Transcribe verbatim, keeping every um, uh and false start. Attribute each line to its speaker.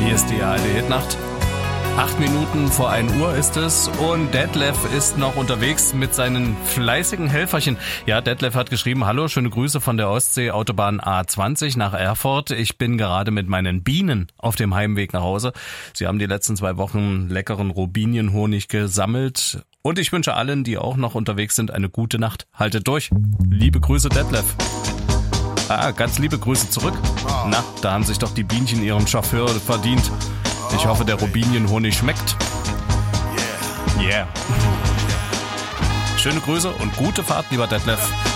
Speaker 1: Hier ist die A R D-Hitnacht. Acht Minuten vor ein Uhr ist es und Detlef ist noch unterwegs mit seinen fleißigen Helferchen. Ja, Detlef hat geschrieben, hallo, schöne Grüße von der Ostsee, Autobahn A zwanzig nach Erfurt. Ich bin gerade mit meinen Bienen auf dem Heimweg nach Hause. Sie haben die letzten zwei Wochen leckeren Robinienhonig gesammelt. Und ich wünsche allen, die auch noch unterwegs sind, eine gute Nacht. Haltet durch. Liebe Grüße, Detlef. Ah, ganz liebe Grüße zurück. Na, da haben sich doch die Bienchen ihren Chauffeur verdient. Ich hoffe, der Robinienhonig schmeckt. Yeah. Schöne Grüße und gute Fahrt, lieber Detlef.